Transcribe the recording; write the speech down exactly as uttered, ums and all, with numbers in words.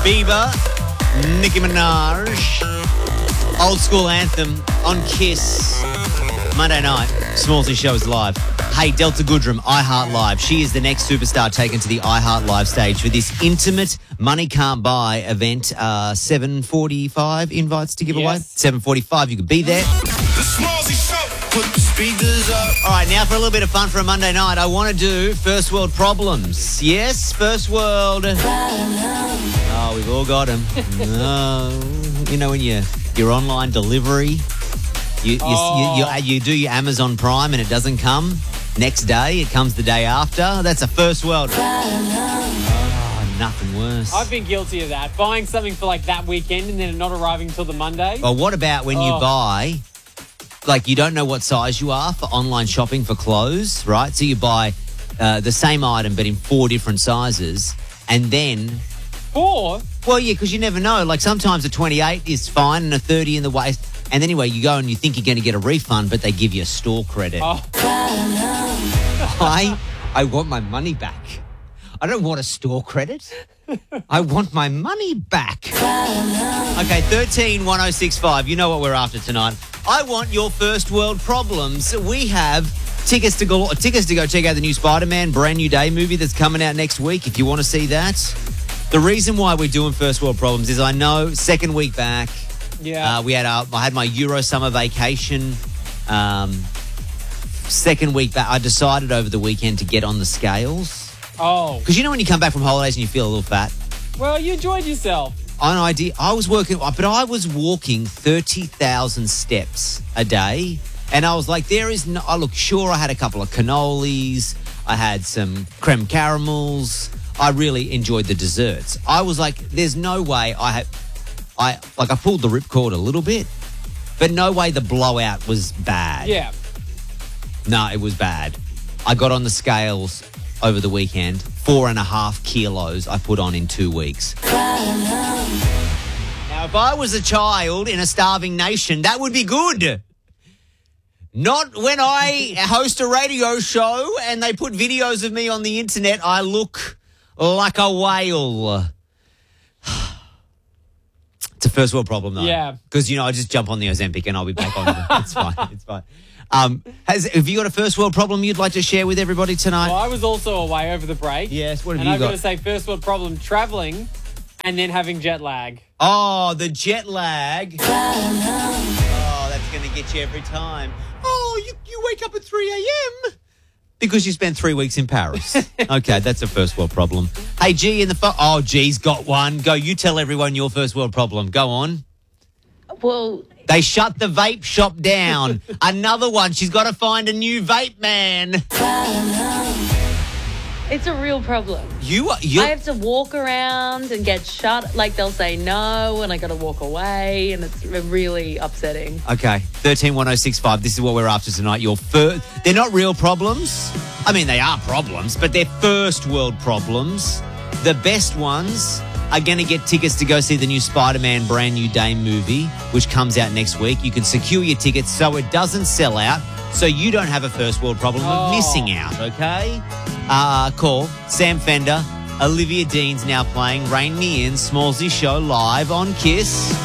Bieber, Nicki Minaj, old school anthem on Kiss. Monday night, Smallsy Show is live. Hey, Delta Goodrum, iHeart Live. She is the next superstar taken to the iHeart Live stage for this intimate Money Can't Buy event. Uh, seven forty-five invites to give Yes. away. seven forty-five, you could be there. The Smallsy Show, put the speakers up. All right, now for a little bit of fun for a Monday night. I want to do first world problems. Yes, first world. Oh, we've all got them. Oh, you know when you your online delivery, you you, Oh. you, you you do your Amazon Prime and it doesn't come next day. It comes the day after. That's a first world. Oh, nothing worse. I've been guilty of that. Buying something for like that weekend and then it not arriving till the Monday. Well, what about when you Oh. buy, like you don't know what size you are for online shopping for clothes, right? So you buy uh, the same item but in four different sizes, and then, Four? well, yeah, because you never know. Like sometimes a twenty-eight is fine and a thirty in the waist, and anyway, you go and you think you're going to get a refund, but they give you a store credit. Oh. I, I want my money back. I don't want a store credit. I want my money back. Okay, thirteen one oh six five. You know what we're after tonight. I want your first world problems. We have tickets to go tickets to go check out the new Spider-Man Brand New Day movie that's coming out next week if you want to see that. The reason why we're doing first world problems is I know second week back, Yeah. uh, we had our, I had my Euro summer vacation. Um, second week back, I decided over the weekend to get on the scales. oh. Because you know when you come back from holidays and you feel a little fat? Well, you enjoyed yourself. An idea. I was working, but I was walking thirty thousand steps a day. And I was like, there is no, I look, sure, I had a couple of cannolis. I had some creme caramels. I really enjoyed the desserts. I was like, there's no way I had, I, like I pulled the ripcord a little bit, but no way the blowout was bad. Yeah. No, it was bad. I got on the scales over the weekend. Four and a half kilos I put on in two weeks. Now, if I was a child in a starving nation, that would be good. Not when I host a radio show and they put videos of me on the internet, I look like a whale. It's a first world problem, though. Yeah. Because, you know, I just jump on the Ozempic and I'll be back on it. It's fine. It's fine. Um, has, have you got a first world problem you'd like to share with everybody tonight? Well, I was also away over the break. Yes, what have and you I've got? got to say, first world problem, traveling and then having jet lag. Oh, the jet lag. Oh, that's going to get you every time. Oh, you, you wake up at three a.m. because you spent three weeks in Paris. Okay, that's a first world problem. Hey, G in the phone. Oh, G's got one. Go, you tell everyone your first world problem. Go on. Well, They shut the vape shop down. Another one. She's got to find a new vape man. it's a real problem. You are... You, I have to walk around and get shut. Like, they'll say no, and I got to walk away, and it's really upsetting. Okay, thirteen one oh six five. This is what we're after tonight. Your first, they're not real problems. I mean, they are problems, but they're first world problems. The best ones are going to get tickets to go see the new Spider-Man Brand New Day movie, which comes out next week. You can secure your tickets so it doesn't sell out, so you don't have a first world problem of Oh. missing out, okay? Uh, call Sam Fender. Olivia Dean's now playing Rain Me In, Smallsy Show live on Kiss.